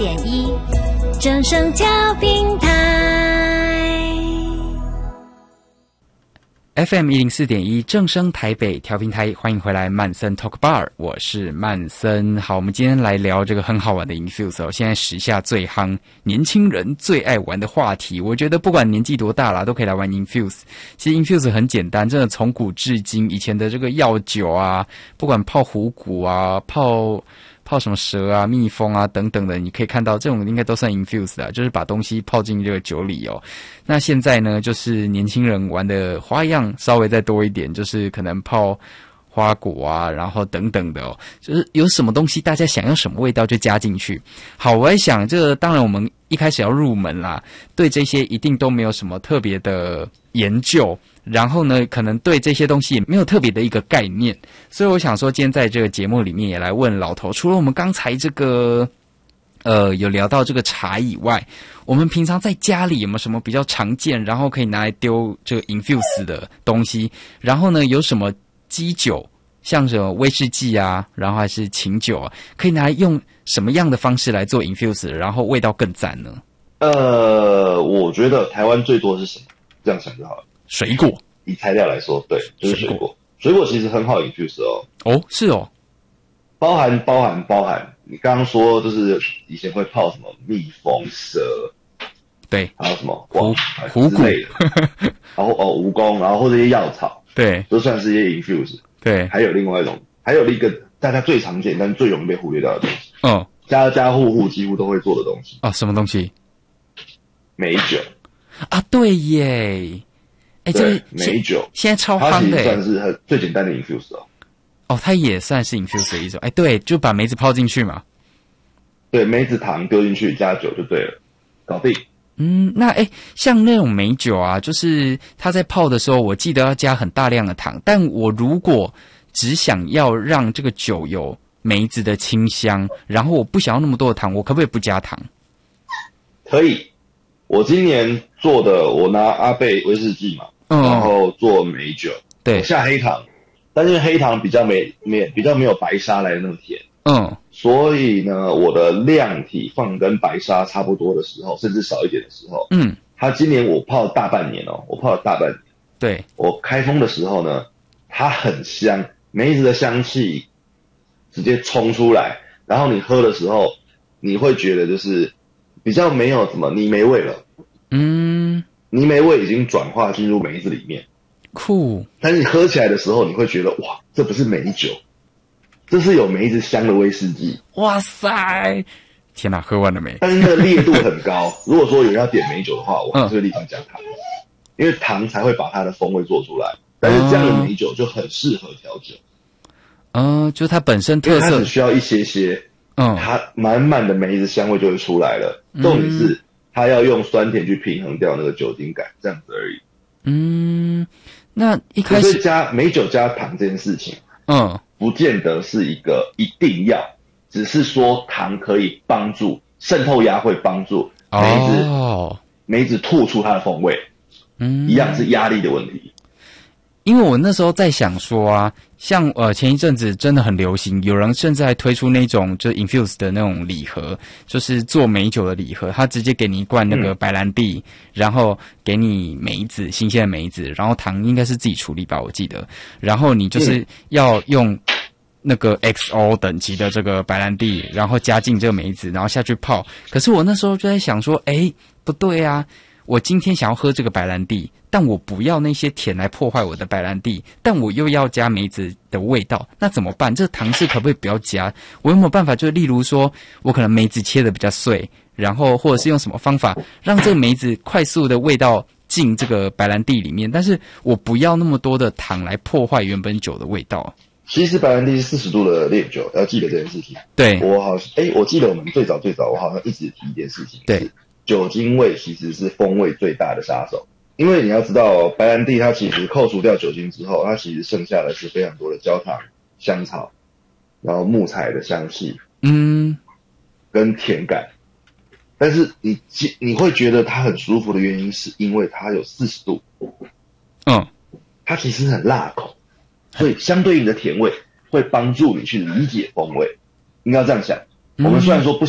104.1正声调频台 FM 104.1正声台北调频台，欢迎回来曼森 Talk Bar， 我是曼森。好，我们今天来聊这个很好玩的 Infuse 哦，现在时下最夯，年轻人最爱玩的话题。我觉得不管年纪多大啦，都可以来玩 Infuse。其实 Infuse 很简单，真的从古至今，以前的这个药酒啊，不管泡虎骨啊，泡什么蛇啊、蜜蜂啊等等的，你可以看到这种应该都算 infuse 的，就是把东西泡进这个酒里哦。那现在呢，就是年轻人玩的花样稍微再多一点，就是可能泡花果啊，然后等等的哦，就是有什么东西大家想要什么味道就加进去。好，我在想，这个当然我们一开始要入门啦，对这些一定都没有什么特别的研究。然后呢，可能对这些东西也没有特别的一个概念，所以我想说，今天在这个节目里面也来问老头，除了我们刚才这个有聊到这个茶以外，我们平常在家里有没有什么比较常见，然后可以拿来丢这个 infuse 的东西？然后呢，有什么基酒，像什么威士忌啊，然后还是琴酒啊，可以拿来用什么样的方式来做 infuse， 然后味道更赞呢？ 我觉得台湾最多是什么？这样想就好了。 水果， 以材料来说，对，就是水果。水果其实很好infuse哦。 哦，是哦。 包含你刚刚说，就是以前会泡什么蜜蜂、蛇， 对， 还有什么虎骨之类的，然后蜈蚣，然后或者一些药草， 对， 都算是一些infuse。 对， 还有另外一种，还有一个大家最常见但是最容易被忽略到的东西，家家户户几乎都会做的东西。 什么东西？ 美酒啊，对耶。这个美酒现在超夯的， 它其实算是最简单的 infuse 哦。 它也算是 infuse 的一种。对，就把梅子泡进去嘛。 对，梅子糖丢进去加酒就对了，搞定。 那像那种美酒啊，就是它在泡的时候，我记得要加很大量的糖，但我如果只想要让这个酒有梅子的清香，然后我不想要那么多的糖，我可不可以不加糖？ 可以。我今年做的，我拿阿贝威士忌嘛，然后做美酒， 对， 我下黑糖，但是黑糖比较没有白沙来的那么甜，所以呢，我的量体放跟白沙差不多的时候，甚至少一点的时候，它今年我泡了大半年哦， 对， 我开封的时候呢，它很香，梅子的香气直接冲出来，然后你喝的时候，你会觉得就是比较没有什么泥煤味了。泥煤味已经转化进入梅子里面， 酷。 但是你喝起来的时候，你会觉得哇，这不是美酒，这是有梅子香的威士忌。 哇塞，天哪，喝完了没？ 但是那个烈度很高。如果说有人要点美酒的话，我还是会立刻加糖，因为糖才会把它的风味做出来。但是这样的美酒就很适合调酒。 就它本身特色， 它只需要一些，它满满的梅子香味就会出来了。重点是它要用酸甜去平衡掉那个酒精感，这样子而已。 那一开始加美酒加糖这件事情，不见得是一个一定要，只是说糖可以帮助渗透压，会帮助梅子吐出它的风味，一样是压力的问题。 因为我那时候在想说啊，像前一阵子真的很流行，有人甚至还推出那种就是 infuse 的那种礼盒，就是做美酒的礼盒，他直接给你一罐那个白兰地，然后给你梅子，新鲜的梅子，然后糖应该是自己处理吧，我记得，然后你就是要用那个 XO 等级的这个白兰地，然后加进这个梅子，然后下去泡。可是我那时候就在想说，不对啊，我今天想要喝这个白兰地，但我不要那些甜来破坏我的白兰地，但我又要加梅子的味道，那怎么办？这糖是可不可以不要加？我有没有办法，就例如说我可能梅子切的比较碎，然后或者是用什么方法让这个梅子快速的味道进这个白兰地里面，但是我不要那么多的糖来破坏原本酒的味道。 其实白兰地是40度的烈酒，要记得这件事情。 对， 我记得我们最早我好像一直提一件事情， 对， 酒精味其实是风味最大的杀手。因为你要知道，白兰地它其实扣除掉酒精之后，它其实剩下的是非常多的焦糖、香草，然后木材的香气，跟甜感。但是你会觉得它很舒服的原因，是因为它有40度，它其实很辣口，所以相对应的甜味会帮助你去理解风味。应该这样想，我们虽然说不